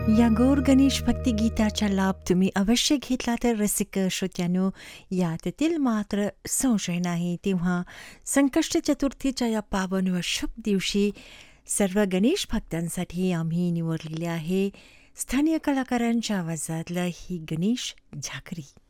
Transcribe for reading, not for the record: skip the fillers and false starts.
या गोड गणेश भक्तिगीताचा लाभ तुम्ही अवश्य घेतला तर रसिक श्रोत्यांनो, यातील मात्र संशय नाही. तेव्हा संकष्ट चतुर्थीच्या या पावन व शुभ दिवशी सर्व गणेश भक्तांसाठी आम्ही निवडलेले आहे स्थानीय कलाकारांच्या आवाजातलं ही गणेश झाकरी.